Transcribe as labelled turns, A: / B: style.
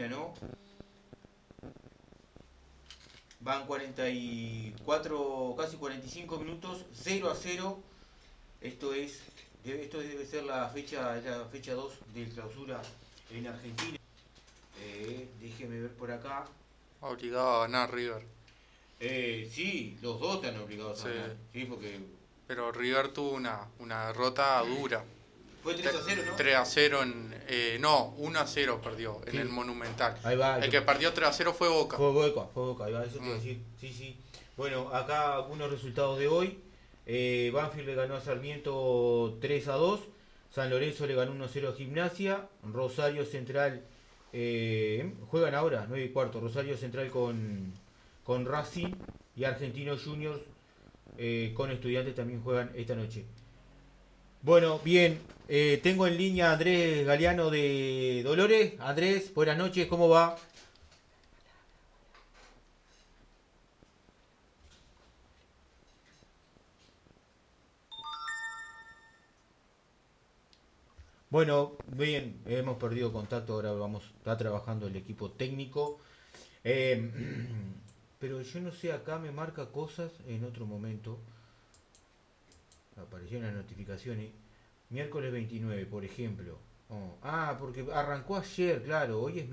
A: Argentina, ¿no? Van 44, casi 45 minutos, 0-0. Esto debe ser la fecha 2 de clausura en Argentina. Déjeme ver por acá.
B: Obligado a ganar River.
A: Sí, los dos están obligados
B: Sí.
A: a ganar. Sí, porque
B: Pero River tuvo una derrota dura.
A: fue 3-0, ¿no?
B: 3-0 no, 1-0 perdió en
A: Sí.
B: el Monumental.
A: Ahí va.
B: El que perdió 3-0 fue Boca.
A: Fue Boca, ahí va, eso te iba a decir. Sí, sí. Bueno, acá algunos resultados de hoy. Banfield le ganó a Sarmiento 3-2. San Lorenzo le ganó 1-0 a Gimnasia. Rosario Central juegan ahora, 9:15. Rosario Central con Racing. Y Argentinos Juniors con Estudiantes también juegan esta noche. Bueno, bien. Tengo en línea a Andrés Galeano de Dolores. Andrés, buenas noches, ¿cómo va? Bueno, bien, hemos perdido contacto, ahora está trabajando el equipo técnico. Eh, pero yo no sé, acá me marca cosas en otro momento. Aparecieron las notificaciones. Miércoles 29, por ejemplo. Porque arrancó ayer, claro, hoy es